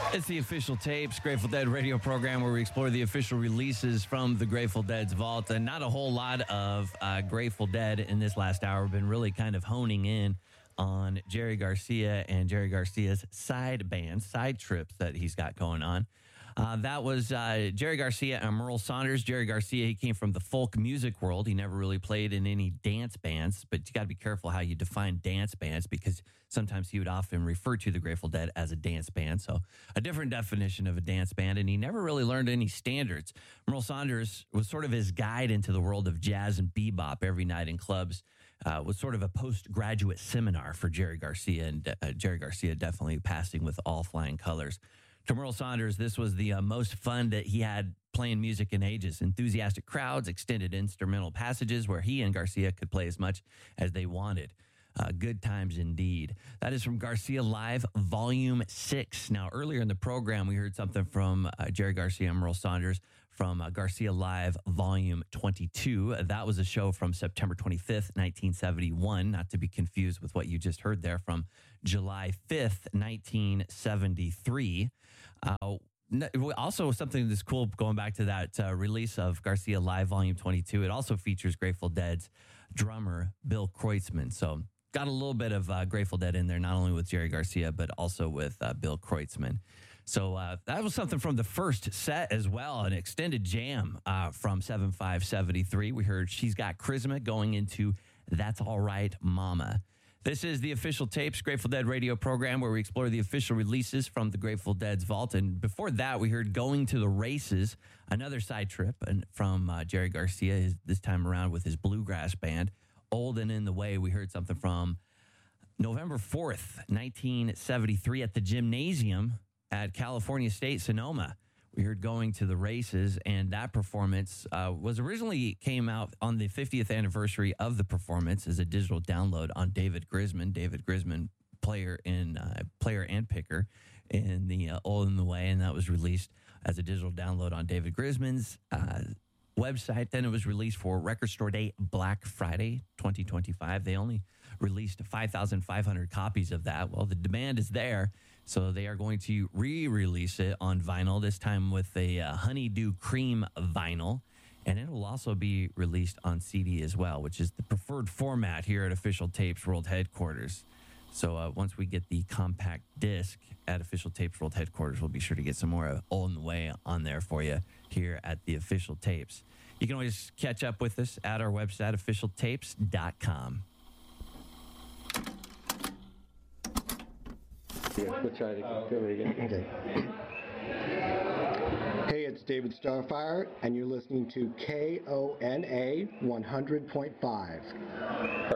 It's the Official Tapes, Grateful Dead radio program where we explore the official releases from the Grateful Dead's vault. And not a whole lot of Grateful Dead in this last hour. We've been really kind of honing in on Jerry Garcia and Jerry Garcia's side bands, side trips that he's got going on. That was Jerry Garcia and Merle Saunders. Jerry Garcia, he came from the folk music world. He never really played in any dance bands, but you got to be careful how you define dance bands because sometimes he would often refer to the Grateful Dead as a dance band. So a different definition of a dance band, and he never really learned any standards. Merle Saunders was sort of his guide into the world of jazz and bebop every night in clubs. Was sort of a postgraduate seminar for Jerry Garcia, and Jerry Garcia definitely passing with all flying colors. To Merle Saunders, this was the most fun that he had playing music in ages. Enthusiastic crowds, extended instrumental passages where he and Garcia could play as much as they wanted. Good times indeed. That is from Garcia Live, Volume 6. Now, earlier in the program, we heard something from Jerry Garcia and Merle Saunders from Garcia Live, Volume 22. That was a show from September 25th, 1971, not to be confused with what you just heard there from July 5th, 1973. Also, something that's cool going back to that release of Garcia Live Volume 22, it also features Grateful Dead's drummer, Bill Kreutzmann. So got a little bit of Grateful Dead in there, not only with Jerry Garcia, but also with Bill Kreutzmann. So that was something from the first set as well, an extended jam from 7573. We heard She's Got Charisma going into That's All Right, Mama. This is the Official Tapes, Grateful Dead radio program where we explore the official releases from the Grateful Dead's vault. And before that, we heard Going to the Races, another side trip from Jerry Garcia, this time around with his bluegrass band. Old and in the Way, we heard something from November 4th, 1973 at the Gymnasium at California State, Sonoma. We heard Going to the Races, and that performance was originally came out on the 50th anniversary of the performance as a digital download on David Grisman. David Grisman, player and picker in the Old in the Way, and that was released as a digital download on David Grisman's website. Then it was released for Record Store Day Black Friday 2025. They only released 5,500 copies of that. Well, the demand is there, so they are going to re-release it on vinyl, this time with a honeydew cream vinyl. And it will also be released on CD as well, which is the preferred format here at Official Tapes World Headquarters. So once we get the compact disc at Official Tapes World Headquarters, we'll be sure to get some more Old in the Way on there for you here at the Official Tapes. You can always catch up with us at our website, officialtapes.com. Yeah, we'll try to go again. Okay. Hey, it's David Starfire, and you're listening to KONA 100.5.